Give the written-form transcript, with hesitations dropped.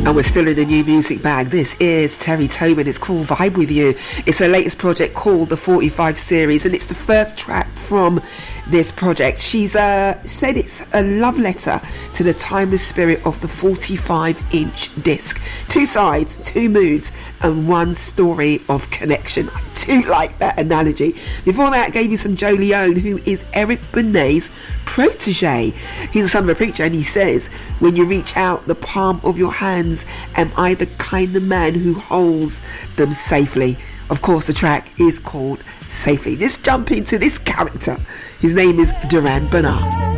And we're still in the new music bag. This is Terry Tobin. It's called Vibe With You. It's her latest project called the 45 series, and it's the first track from this project. She's said it's a love letter to the timeless spirit of the 45-inch disc. 2 sides, 2 moods, and 1 story of connection. I do like that analogy. Before that, I gave you some Joe Leone, who is Eric Benet's protege. He's the son of a preacher, and he says, when you reach out the palm of your hands, am I the kind of man who holds them safely? Of course, the track is called Safely. Let's jump into this character. His name is Duran Bernard.